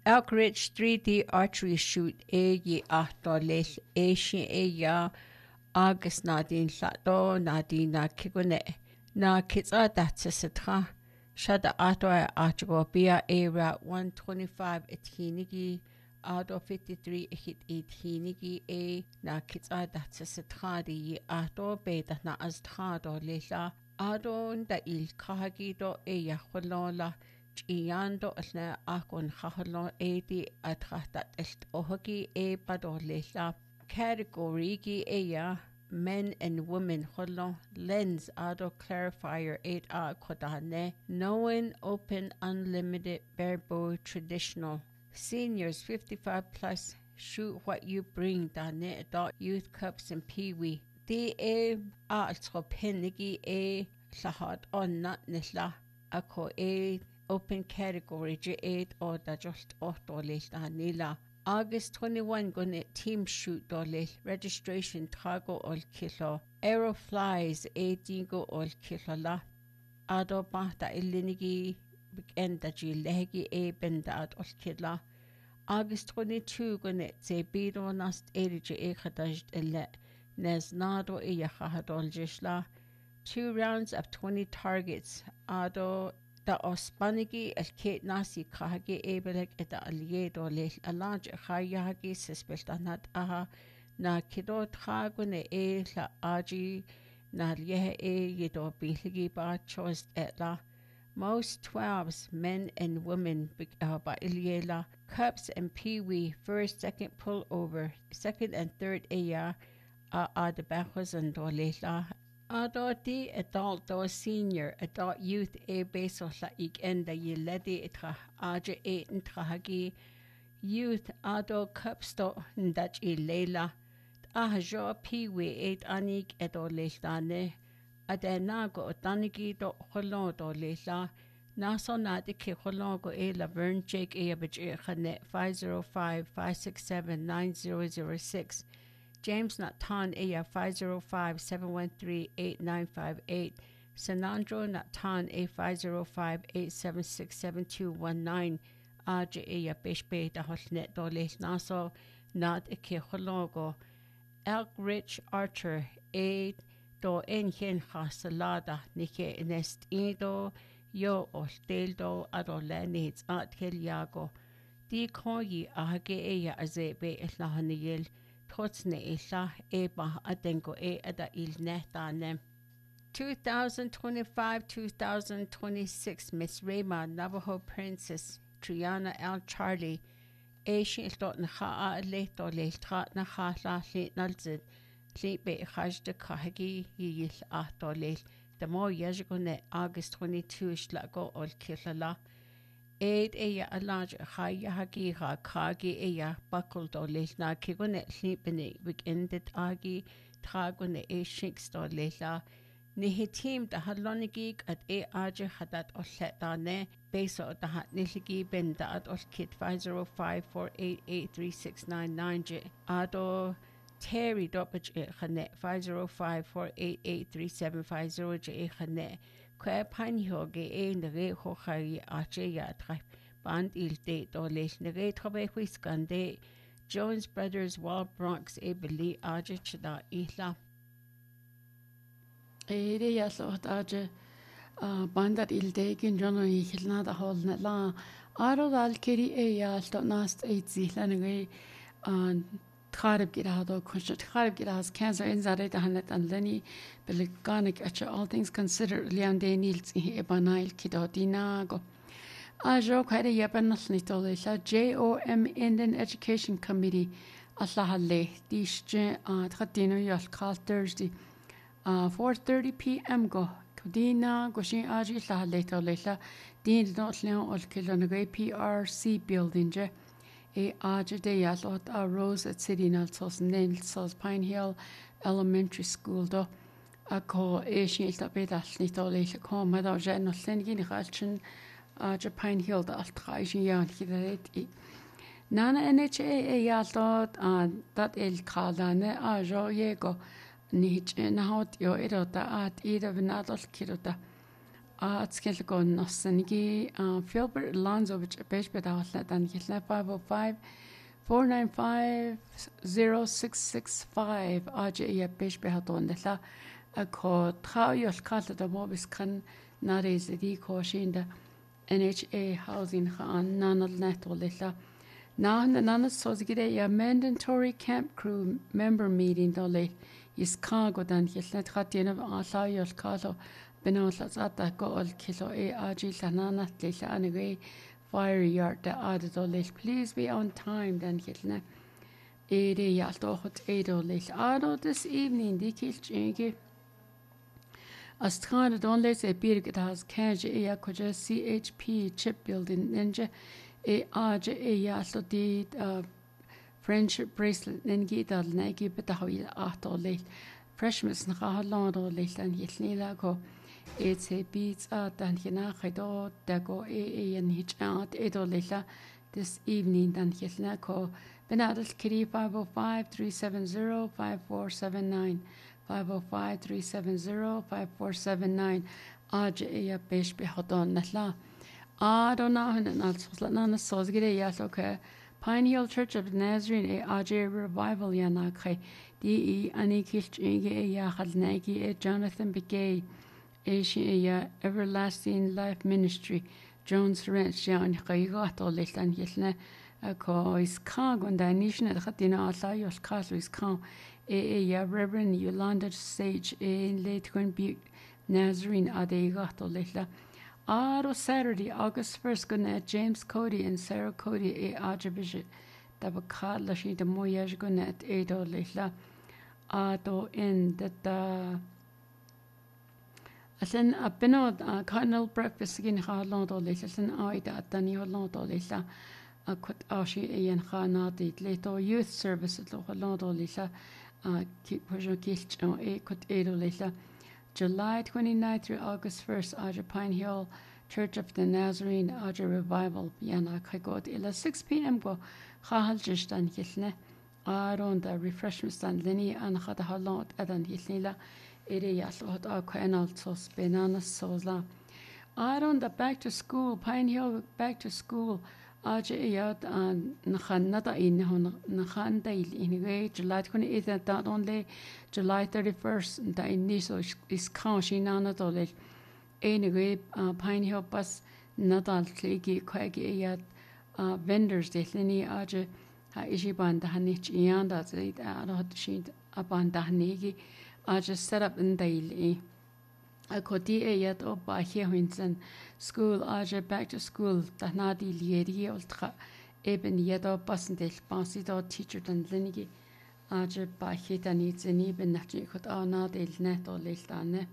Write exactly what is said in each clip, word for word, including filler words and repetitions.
Elk Ridge three D archery shoot é yi ato leil éisi é ya agus na dín llato na dín na kigune na kitsa datsa sitra shada ato e ato bia era one twenty-five ethinigi ato fifty-three hit ethinigi e na kitsa datsa sitra di ato beta na aztrado leila ato da il kahagi do e ya kholola Iando alna akon khahlo eighty atratat elt ohagi e padolela category gi eya men and women kholo lens ado clarifier eight a kodane knowing open unlimited barebow traditional seniors fifty-five plus shoot what you bring dane adult youth cups and peewee d a altro penigi e lahad on not nisla ako e Open category J eight or da just auto list nila. August twenty-one gonna team shoot dolly registration trago ol kilo. Aeroflies eighteen go ol kilo la. Ado bata ilinigi enda ji legi e benda ad ol kila. August twenty-two gonna se bido nast erige e khadajt ille. Nes nado e yakahadol jishla. Two rounds of twenty targets. Ado Da ospanigi el kate nasi kahagi ebelek eta aliedo le alanj khayagi sespeltanat aha na kido tragune e la aji na ye e yedo biligi ba choice etla most twelves men and women uh, ba iliela cups and peewee first second pull over second and third aya a uh, the bachos and dolela Adoti adult or senior adult youth e beso la ik enda ye ledi itra aje e intrahagi youth ado cupsto ndach e leila ahajo piwe et anik edo leilane adenago otanigi do holon do leila naso nadi ke holon go e laverne jake e abje khane five oh five, five six seven, nine zero zero six James Natan Aya five oh five, seven one three, eight nine five eight. Sanandro Natan A five oh five, eight seven six, seven two one nine. Aja Aya Bishbe da Hosnet Dole Naso Nat Ike Hologo. Elk Ridge Archer eight do Enhen Hasalada Nike Nest Ido Yo Osteldo Adole Needs At Heliago. Di Koyi Ahage Aya Azebe Eslahaniyel. Totsne isha eba adengo e ada il netane. twenty twenty-five to twenty twenty-six Miss Rayma Navajo Princess Triana L. Charlie Asian dot na ha le to le trat na ha la le nalzid le be haj de kahagi yil ato le the more yajgone August twenty-two shlago ol kilala Aid aya a large haya hagiha kagi aya buckled or lila kigone sleeping weekended agi tragone a shinks or lila nihi team the hadlonigig at a aja hadat or setane base of the hat niligi benda at or kit five oh five, four eight eight, three six nine nine j ado Terry dopage khane five oh five, four eight eight, three seven five zero j khane Kwa panhoge e nere hochari ache ya tra band il de do le nere trobe whiskande Jones Brothers Wall Bronx e beli aje chda ihla e de ya so aje bandat il de kin jono ihla da hol na la aro dal keri e ya sto nast e zihla nere an Tharib Girado, Kunshat Tharib Giras, cancer in Zare, the Hanet and Lenny, Beliconic, at all things considered, Leande Nils, Ebanail, Kidodinago. Ajo Kare Yabanas Nitolisha, J O M Indian Education Committee, Aslahale, Dishje, Tratino Yal Call Thursday, four thirty p m go. Kodina, Goshin Aji Lahale Tolisha, Dean Not Leon or Kilonagay P R C building. E aja de yalot a Rose at City Nalsos Nilsos Pine Hill Elementary School do a ko e shil ta beta snitole se ko ma da je no sengi ni galchen aja Pine Hill da altraji yan hidet i nana N H A e yalot a dat el kaldane ajo yego ni na hot yo irota at ida venadol kirota at skill go nosanigi Philbert Alonso which besh bedawla dan gilna five oh five four nine five zero six six five aja ya besh behadon dela a ko trayol kalla da mobis kan naris di ko shinda N H A housing khan nanal netolilla na nanas sozgide ya mandatory camp crew member meeting dole is kago dan gilna tratena alayol kalo Benolas at the goal kilo a aji lanana lila anyway fire yard the adolil. Please be on time then hitne. Ede yaltohot edolil. Ado this evening the kilchingi. As trying don't let a birgit has cash a koja C H P chip building ninja a aja a yalto did friendship bracelet ningi dal nagi betahil atolil. Freshmas nahalon lil and yitnila go. It's a beats at and hina hido dago a and hitch out edolilla this evening than hitnako Benadal Kitty five oh five three seven zero five four seven nine five oh five three seven zero five four seven nine Aja a besh behadon natla Adona and Alslanana Sosgide Yasoka Pine Hill Church of Nazarene a Aja revival yanakhe D E Anikilch Ege Yahadnagi a Jonathan Begay Asia Everlasting Life Ministry Jones Ranch Jan Kaigato Litan Yelna ko is kang on the nation at Hatina Alayos Castle is kang a Reverend Yolanda Sage in late Butte Nazarene Adegato Litla Aro Saturday August first gonna James Cody and Sarah Cody a Archbishop Tabaka Lashi the Moyaj gonna at Edo Litla Ado in that Allan a binod cardinal breakfast gin halon do listen aida at Danny Holland do lisa a cut ashi ian hanati later youth service at Holland do lisa keep pushing kilch on a cut edo lisa July twenty-ninth through August first Aja Pine Hill Church of the Nazarene Aja Revival Yana Kaigot ila six p.m. go Hahal Jistan Hilne around the refreshment stand Lenny and Hada Holland Adan Hilnila Ere yasot a quenaltos bananas sola. Aron the back to school, Pine Hill back to school. Aja yat and Nahanata in Nahandail in way July twenty eighth and that only July thirty first the initial is counting anatole. Anyway, Pine Hill bus Natal Klegi Quaggy yat vendors de Lini Aja Ishiban the Hanich Yanda said out sheet upon the Hanegi. I just set up in daily. I could be a yet up by here Winston school. I just back to school. The Nadi Liedi ultra eben yet up Bassendale, Bansi teacher than Linigi. I just by hit and needs an even that you could all not il net or listane.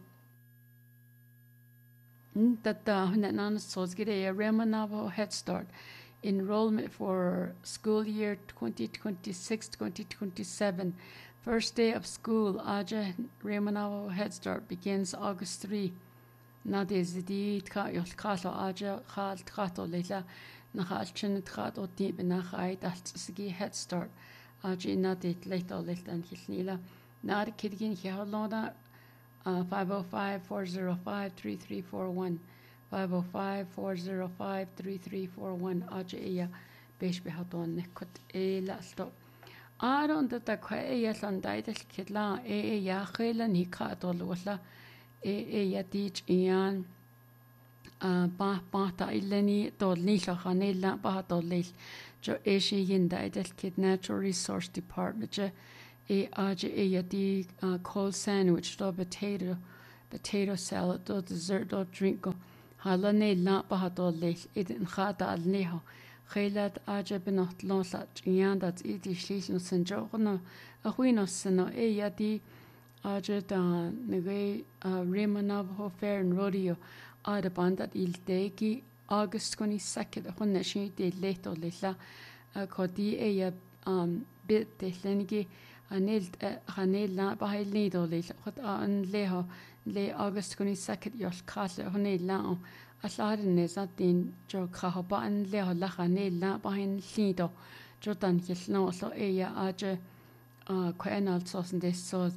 That the Hunan Sos get a Remanavo Head Start enrollment for school year twenty twenty-six twenty twenty-seven. First day of school, Aja Remanavo Head Start begins August third. Nadiz di Kayos Kato Aja Hal Kato Lila Nahalchin Kato Deep Nahai Dalsigi Head Start. Aja Nadit Leto Litan Hilnila. Nad Kidgin Hialona five oh five four oh five three three four one. five oh five four oh five three three four one Aja Eya Besh Behaton Nekot E Lasto. Aron that the Quayas and Didal Kidla, E. Yahela Nika Dolwala, E. Yadich Ian, Bah Bata Ileni, Dolnisha Hanela Bahdolil, Jo Eshi Yin Didal Kid Natural Resource Department, E. Aja E. Yadi cold sandwich, do potato, potato salad, do dessert, do drink, Halane La Bahdolil, Idin Hada Al Neho. Khailat Aja benot lonsat yandat iti shishin senjogno a huinoseno e yadi Aja da nege Remanavo Fair and Rodeo Ada bandat il degi August twenty-second hunnashi de leto lilla kodi e ya bit de lengi anil hanela bahilni do lilla hot an leho le August twenty-second yos kase hunela Asarin is at the Jo Kahaban Leo Lachane La behind Lido, Jordan Yisno, so Aya Aja Quenal sauce and this sauce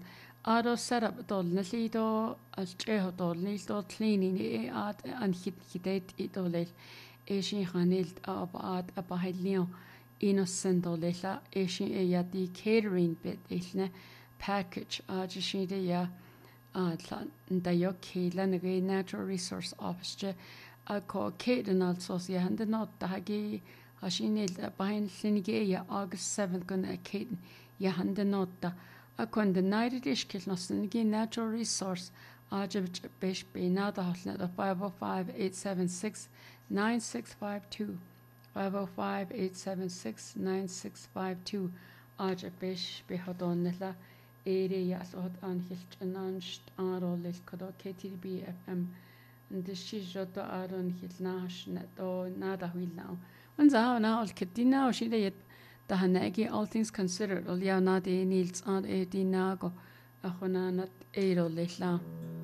aro setup dol na lido as cheho dol nil dol cleaning e at an hit hitet i dolel e sin khanil ab at abahilio innocent dolela e sin e ya di catering bit ilne package a sin de ya at da yo kila na natural resource office a ko caden also ya hand not da hagi a sin il bahin sinige ya August seventh gun a caden ya hand not da a kon the night iskil no sinige natural resource a jib besh be na da hotnet of five oh five, eight seven six, nine six five two five oh five, eight seven six, nine six five two a jib besh be hodon nella ere ya so an hilt ananst aro lil kodo K T B F M and the shijoto aron hit nash neto nada wil now when za na al kedina o shide yet da hanagi all things considered ol ya na de nils an e dinago a khona nat ero lilla